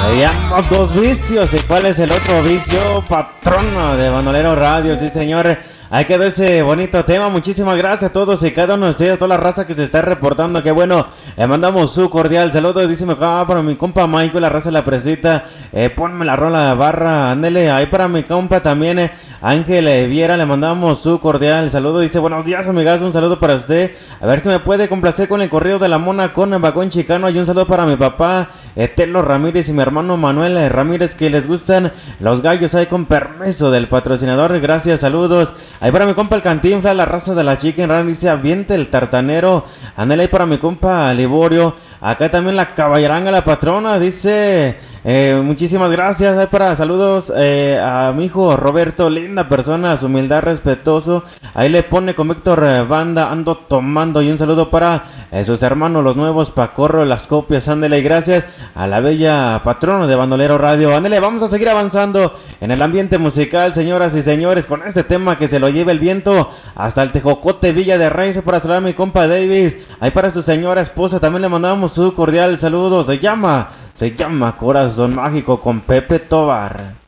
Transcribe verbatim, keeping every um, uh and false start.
Veíamos dos vicios. ¿Y cuál es el otro vicio? Patrono de Bandolero Radio, sí señor. Ahí quedó ese bonito tema. Muchísimas gracias a todos y cada uno de ustedes, a toda la raza que se está reportando. Que bueno, le mandamos su cordial saludo. Dice acá para mi compa Michael, la raza de la presita. Eh, ponme la rola de barra, ándele. Ahí para mi compa también, eh, Ángel eh, Viera, le mandamos su cordial saludo. Dice buenos días, amigas, un saludo para usted. A ver si me puede complacer con el corrido de la mona con el vagón chicano. Y un saludo para mi papá, eh, Telo Ramírez, y mi hermano Manuel eh, Ramírez, que les gustan los gallos. Ahí con permiso del patrocinador. Gracias, saludos. Ahí para mi compa el Cantinflas, la raza de la Chicken Run, dice aviente el tartanero. Ándale ahí para mi compa Liborio. Acá también la caballeranga, la patrona, dice eh, muchísimas gracias. Ahí para saludos eh, a mi hijo Roberto, linda persona, su humildad, respetuoso. Ahí le pone con Víctor eh, Banda, ando tomando. Y un saludo para eh, sus hermanos los nuevos, Pacorro, las copias. Ándale, y gracias a la bella patrona de Bandolero Radio. Ándale, vamos a seguir avanzando en el ambiente musical, señoras y señores, con este tema que se lo lleva el viento hasta el Tejocote, Villa de Reyes. Para saludar a mi compa Davis, ahí para su señora esposa también le mandamos su cordial saludo. Se llama, se llama Corazón Mágico con Pepe Tobar.